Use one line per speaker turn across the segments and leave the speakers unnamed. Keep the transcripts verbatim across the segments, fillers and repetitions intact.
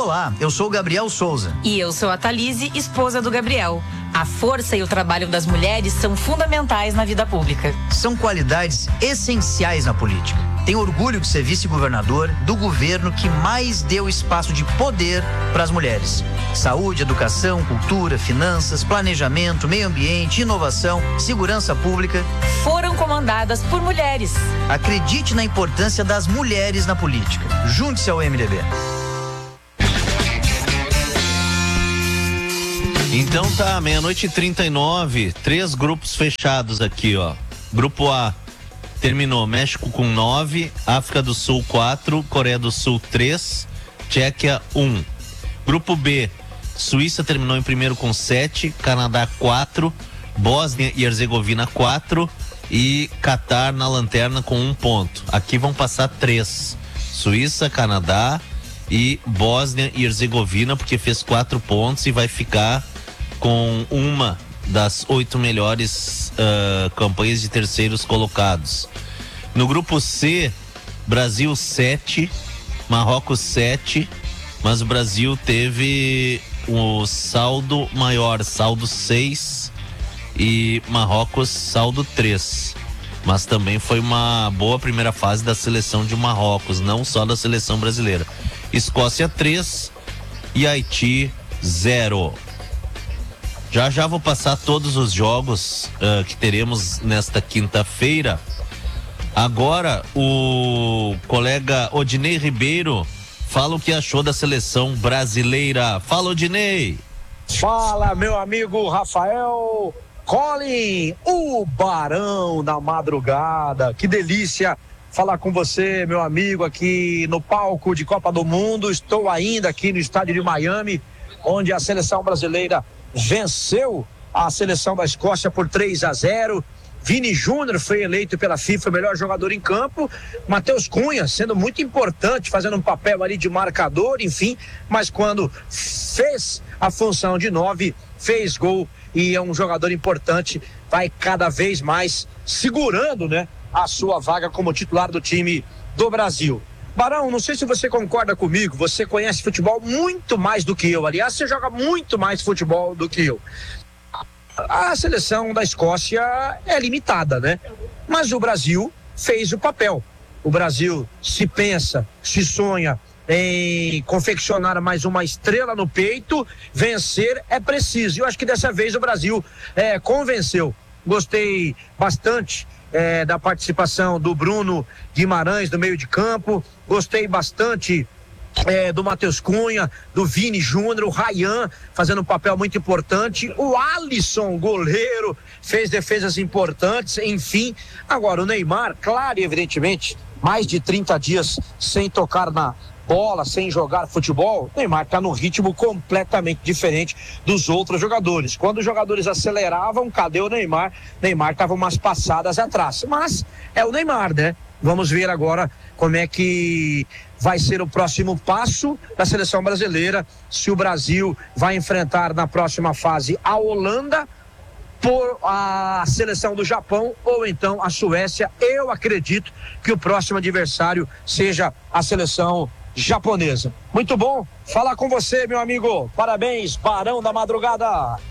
Olá, eu sou o Gabriel Souza.
E eu sou a Thalise, esposa do Gabriel. A força e o trabalho das mulheres são fundamentais na vida pública.
São qualidades essenciais na política. Tenho orgulho de ser vice-governador do governo que mais deu espaço de poder para as mulheres. Saúde, educação, cultura, finanças, planejamento, meio ambiente, inovação, segurança pública.
Foram comandadas por mulheres.
Acredite na importância das mulheres na política. Junte-se ao M D B.
Então tá, meia-noite e trinta e nove, três grupos fechados aqui, ó. Grupo A terminou México com nove, África do Sul quatro, Coreia do Sul três, Tchequia um. Grupo B, Suíça terminou em primeiro com sete, Canadá quatro, Bósnia e Herzegovina quatro e Catar na lanterna com um ponto. Aqui vão passar três, Suíça, Canadá e Bósnia e Herzegovina, porque fez quatro pontos e vai ficar com uma das oito melhores uh, campanhas de terceiros colocados. No grupo C, Brasil sete, Marrocos sete, mas o Brasil teve o saldo maior, saldo seis, e Marrocos saldo três. Mas também foi uma boa primeira fase da seleção de Marrocos, não só da seleção brasileira. Escócia três e Haiti zero. Já já vou passar todos os jogos uh, que teremos nesta quinta-feira. Agora o colega Odinei Ribeiro fala o que achou da seleção brasileira. Fala, Odinei!
Fala, meu amigo Rafael Colin, o Barão da Madrugada. Que delícia falar com você, meu amigo, aqui no palco de Copa do Mundo. Estou ainda aqui no estádio de Miami, onde a seleção brasileira venceu a seleção da Escócia por três a zero. Vini Júnior foi eleito pela FIFA o melhor jogador em campo. Matheus Cunha sendo muito importante, fazendo um papel ali de marcador, enfim, mas quando fez a função de nove, fez gol e é um jogador importante, vai cada vez mais segurando, né, a sua vaga como titular do time do Brasil. Barão, não sei se você concorda comigo, você conhece futebol muito mais do que eu. Aliás, você joga muito mais futebol do que eu. A seleção da Escócia é limitada, né? Mas o Brasil fez o papel. O Brasil se pensa, se sonha em confeccionar mais uma estrela no peito. Vencer é preciso. E eu acho que dessa vez o Brasil é, convenceu. Gostei bastante É, da participação do Bruno Guimarães no meio de campo, gostei bastante é, do Matheus Cunha, do Vini Júnior, o Ryan fazendo um papel muito importante, o Alisson, goleiro, fez defesas importantes, enfim. Agora o Neymar, claro e evidentemente, mais de trinta dias sem tocar na bola, sem jogar futebol, o Neymar está num ritmo completamente diferente dos outros jogadores. Quando os jogadores aceleravam, cadê o Neymar? Neymar estava umas passadas atrás, mas é o Neymar, né? Vamos ver agora como é que vai ser o próximo passo da seleção brasileira, se o Brasil vai enfrentar na próxima fase a Holanda, por a seleção do Japão ou então a Suécia. Eu acredito que o próximo adversário seja a seleção japonesa. Muito bom falar com você, meu amigo. Parabéns, Barão da Madrugada.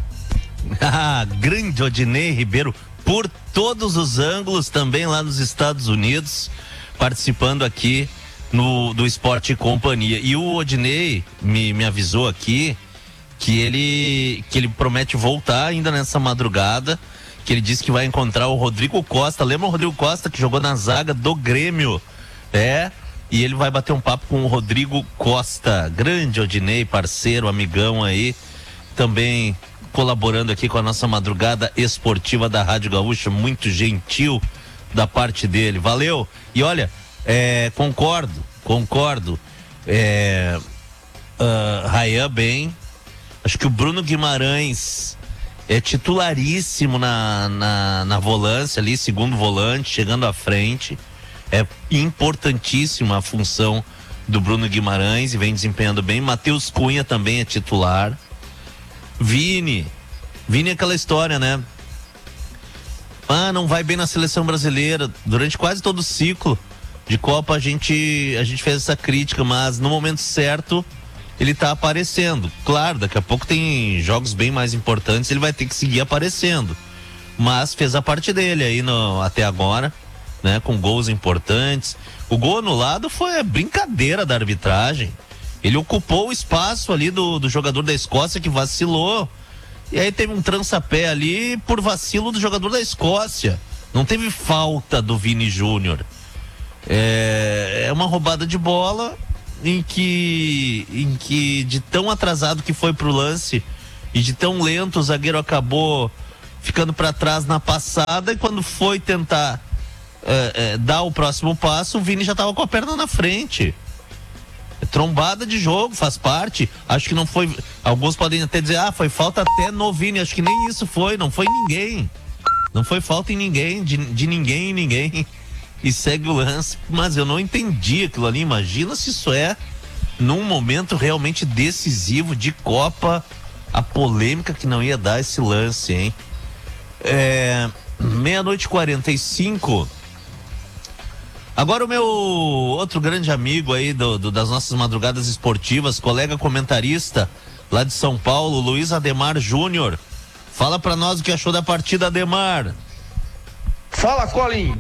Ah, grande Odinei Ribeiro, por todos os ângulos, também lá nos Estados Unidos, participando aqui no do Esporte e Companhia. E o Odinei me, me avisou aqui que ele, que ele promete voltar ainda nessa madrugada, que ele disse que vai encontrar o Rodrigo Costa. Lembra o Rodrigo Costa que jogou na zaga do Grêmio? É, e ele vai bater um papo com o Rodrigo Costa. Grande Odinei, parceiro, amigão aí, também colaborando aqui com a nossa madrugada esportiva da Rádio Gaúcha, muito gentil da parte dele, valeu. E olha, é, concordo, concordo, é, uh, Ryan bem, acho que o Bruno Guimarães é titularíssimo na, na, na volância ali, segundo volante, chegando à frente. É importantíssima a função do Bruno Guimarães e vem desempenhando bem. Matheus Cunha também é titular. Vini, Vini é aquela história, né? Ah, não vai bem na seleção brasileira. Durante quase todo o ciclo de Copa a gente, a gente fez essa crítica, mas no momento certo ele tá aparecendo. Claro, daqui a pouco tem jogos bem mais importantes, ele vai ter que seguir aparecendo. Mas fez a parte dele aí no, até agora, né? Com gols importantes. O gol anulado foi a brincadeira da arbitragem. Ele ocupou o espaço ali do, do jogador da Escócia que vacilou. E aí teve um trança-pé ali por vacilo do jogador da Escócia. Não teve falta do Vini Júnior. É, é uma roubada de bola em que, em que de tão atrasado que foi pro lance e de tão lento o zagueiro acabou ficando para trás na passada, e quando foi tentar é, é, dar o próximo passo, o Vini já tava com a perna na frente. Trombada de jogo, faz parte. Acho que não foi. Alguns podem até dizer, ah, foi falta até no Vini. Acho que nem isso foi, não foi ninguém. Não foi falta em ninguém, de, de ninguém em ninguém. E segue o lance. Mas eu não entendi aquilo ali. Imagina se isso é num momento realmente decisivo de Copa, a polêmica que não ia dar esse lance, hein? É, meia-noite e quarenta e cinco. Agora o meu outro grande amigo aí do, do, das nossas madrugadas esportivas, colega comentarista lá de São Paulo, Luiz Ademar Júnior. Fala pra nós o que achou da partida, Ademar.
Fala, Colin.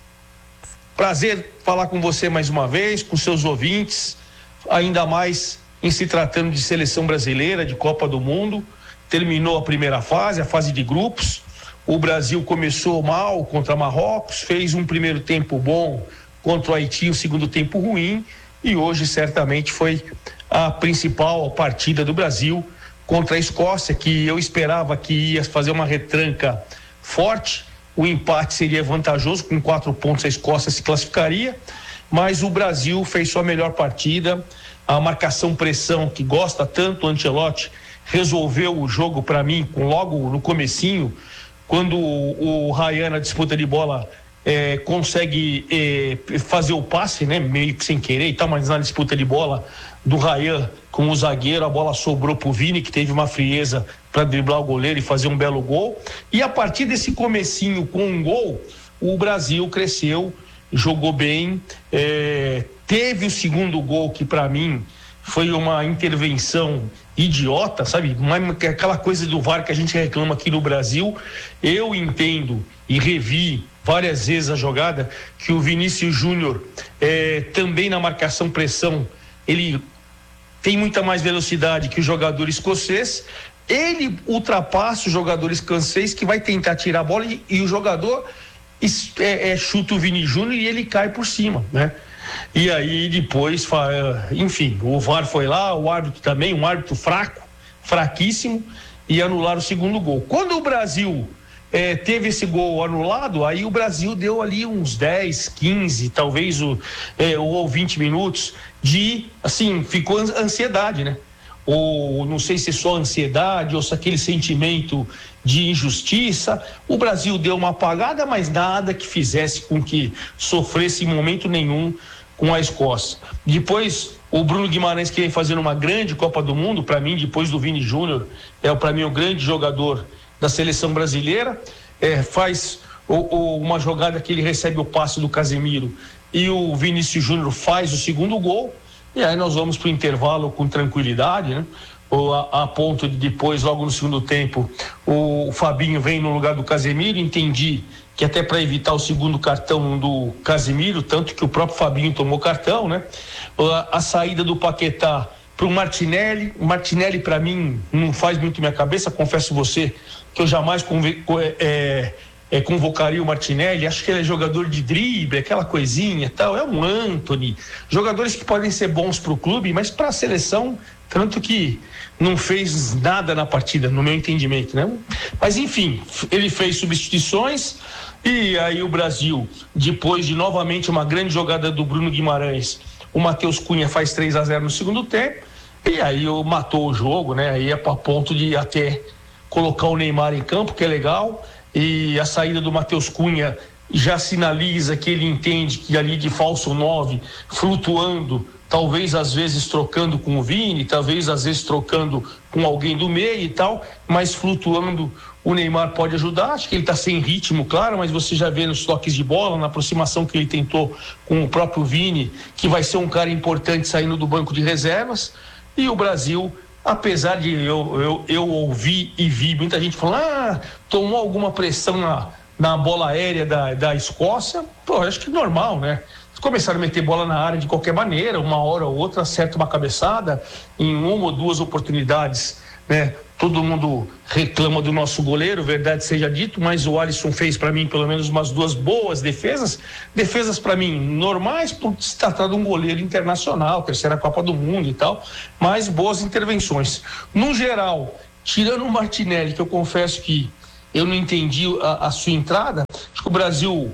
Prazer falar com você mais uma vez, com seus ouvintes, ainda mais em se tratando de seleção brasileira, de Copa do Mundo. Terminou a primeira fase, a fase de grupos. O Brasil começou mal contra Marrocos, fez um primeiro tempo bom contra o Haiti, um segundo tempo ruim, e hoje certamente foi a principal partida do Brasil contra a Escócia, que eu esperava que ia fazer uma retranca forte. O empate seria vantajoso, com quatro pontos a Escócia se classificaria, mas o Brasil fez sua melhor partida. A marcação-pressão que gosta tanto, o Ancelotti resolveu o jogo para mim logo no comecinho, quando o, o Ryan na disputa de bola é, consegue é, fazer o passe, né, meio que sem querer e tal, mas na disputa de bola do Ryan com o zagueiro, a bola sobrou pro Vini, que teve uma frieza para driblar o goleiro e fazer um belo gol. E a partir desse comecinho com um gol, o Brasil cresceu, jogou bem, é, teve o segundo gol que para mim foi uma intervenção idiota, sabe? Aquela coisa do V A R que a gente reclama aqui no Brasil. Eu entendo e revi várias vezes a jogada que o Vinícius Júnior é, também na marcação pressão, ele tem muita mais velocidade que o jogador escocês. Ele ultrapassa o jogador escocês que vai tentar tirar a bola e, e o jogador é, é, chuta o Vini Júnior e ele cai por cima, né? E aí depois, enfim, o V A R foi lá, o árbitro também, um árbitro fraco, fraquíssimo, e anularam o segundo gol. Quando o Brasil eh, teve esse gol anulado, aí o Brasil deu ali uns dez, quinze, talvez o, eh, ou vinte minutos de, assim, ficou ansiedade, né? Ou não sei se é só ansiedade ou se aquele sentimento de injustiça. O Brasil deu uma apagada, mas nada que fizesse com que sofresse em momento nenhum com a Escócia. Depois o Bruno Guimarães, que vem fazendo uma grande Copa do Mundo, para mim, depois do Vini Júnior, é para mim o grande jogador da seleção brasileira, é, faz o, o, uma jogada que ele recebe o passe do Casemiro e o Vinícius Júnior faz o segundo gol. E aí nós vamos para o intervalo com tranquilidade, né? Ou a, a ponto de depois, logo no segundo tempo, o, o Fabinho vem no lugar do Casemiro. Entendi que até para evitar o segundo cartão do Casemiro, tanto que o próprio Fabinho tomou cartão, né? A, a saída do Paquetá para o Martinelli. O Martinelli, para mim, não faz muito minha cabeça, confesso você que eu jamais conve, é, é, convocaria o Martinelli. Acho que ele é jogador de drible, aquela coisinha e tal. É um Antony, jogadores que podem ser bons para o clube, mas para a seleção, tanto que não fez nada na partida, no meu entendimento, né? Mas enfim, ele fez substituições e aí o Brasil, depois de novamente uma grande jogada do Bruno Guimarães, o Matheus Cunha faz três a zero no segundo tempo e aí matou o jogo, né? Aí é para ponto de até colocar o Neymar em campo, que é legal. E a saída do Matheus Cunha já sinaliza que ele entende que ali de falso nove, flutuando, talvez às vezes trocando com o Vini, talvez às vezes trocando com alguém do meio e tal, mas flutuando o Neymar pode ajudar. Acho que ele está sem ritmo, claro, mas você já vê nos toques de bola, na aproximação que ele tentou com o próprio Vini, que vai ser um cara importante saindo do banco de reservas. E o Brasil, apesar de eu, eu, eu ouvir e vi muita gente falando, ah, tomou alguma pressão na, na bola aérea da, da Escócia, pô, acho que normal, né? Começaram a meter bola na área de qualquer maneira, uma hora ou outra acerta uma cabeçada, em uma ou duas oportunidades, né? Todo mundo reclama do nosso goleiro, verdade seja dito, mas o Alisson fez para mim pelo menos umas duas boas defesas, defesas para mim normais, por se tratar de um goleiro internacional, terceira Copa do Mundo e tal, mas boas intervenções. No geral, tirando o Martinelli, que eu confesso que eu não entendi a, a sua entrada, acho que o Brasil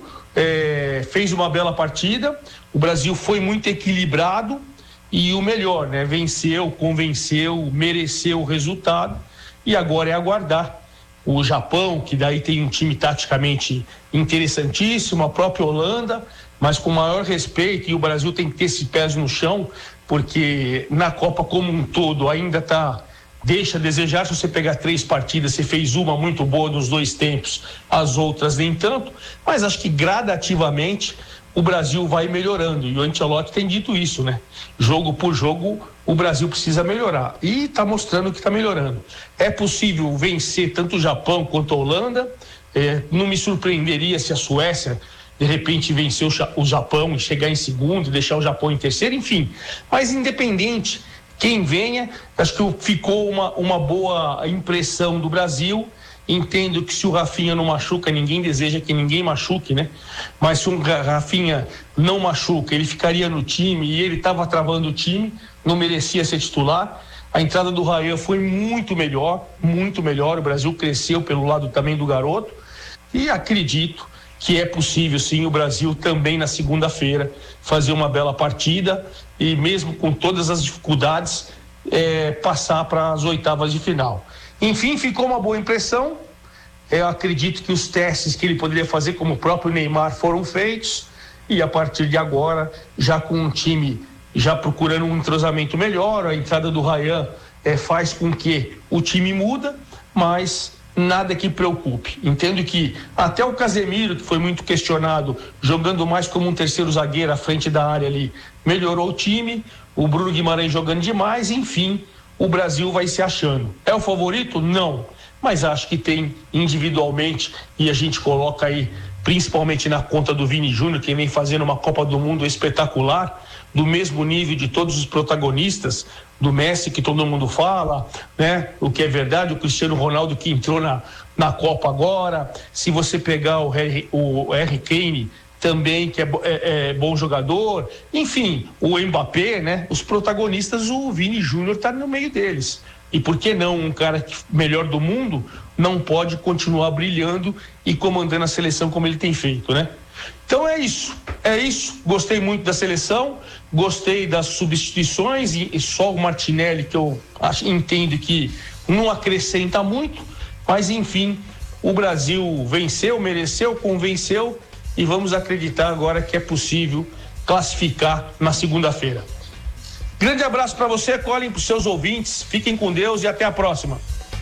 é, fez uma bela partida, o Brasil foi muito equilibrado e o melhor, né? Venceu, convenceu, mereceu o resultado. E agora é aguardar o Japão, que daí tem um time taticamente interessantíssimo, a própria Holanda, mas com maior respeito, e o Brasil tem que ter esses pés no chão, porque na Copa como um todo ainda tá, deixa a desejar. Se você pegar três partidas, você fez uma muito boa nos dois tempos, as outras nem tanto, mas acho que gradativamente o Brasil vai melhorando, e o Ancelotti tem dito isso, né? Jogo por jogo, o Brasil precisa melhorar, e está mostrando que está melhorando. É possível vencer tanto o Japão quanto a Holanda, é, não me surpreenderia se a Suécia, de repente, vencer o Japão e chegar em segundo, deixar o Japão em terceiro, enfim. Mas independente, quem venha, acho que ficou uma, uma boa impressão do Brasil. Entendo que se o Rafinha não machuca, ninguém deseja que ninguém machuque, né? Mas se o Rafinha não machuca, ele ficaria no time e ele estava travando o time, não merecia ser titular. A entrada do Ryan foi muito melhor, muito melhor. O Brasil cresceu pelo lado também do garoto e acredito que é possível, sim, o Brasil também na segunda-feira fazer uma bela partida e mesmo com todas as dificuldades, é, passar para as oitavas de final. Enfim, ficou uma boa impressão. Eu acredito que os testes que ele poderia fazer, como o próprio Neymar, foram feitos. E a partir de agora, já com um time já procurando um entrosamento melhor, a entrada do Ryan é, faz com que o time muda, mas nada que preocupe. Entendo que até o Casemiro, que foi muito questionado, jogando mais como um terceiro zagueiro à frente da área ali, melhorou o time. O Bruno Guimarães jogando demais, enfim. O Brasil vai se achando. É o favorito? Não. Mas acho que tem individualmente, e a gente coloca aí, principalmente na conta do Vini Júnior, que vem fazendo uma Copa do Mundo espetacular, do mesmo nível de todos os protagonistas, do Messi, que todo mundo fala, né? O que é verdade, o Cristiano Ronaldo, que entrou na, na Copa agora. Se você pegar o Harry, o Harry Kane, também, que é, é, é bom jogador, enfim, o Mbappé, né? Os protagonistas, o Vini Júnior está no meio deles. E por que não um cara que, melhor do mundo não pode continuar brilhando e comandando a seleção como ele tem feito, né? Então é isso, é isso. Gostei muito da seleção, gostei das substituições, e, e só o Martinelli, que eu acho, entendo que não acrescenta muito, mas enfim, o Brasil venceu, mereceu, convenceu. E vamos acreditar agora que é possível classificar na segunda-feira. Grande abraço para você, Colin, para os seus ouvintes. Fiquem com Deus e até a próxima.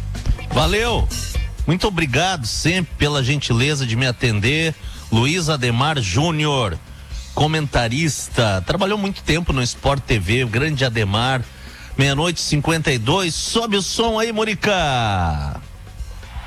Valeu. Muito obrigado sempre pela gentileza de me atender. Luiz Ademar Júnior, comentarista. Trabalhou muito tempo no Sport T V, o grande Ademar. Meia-noite e cinquenta e dois. Sobe o som aí, Murica.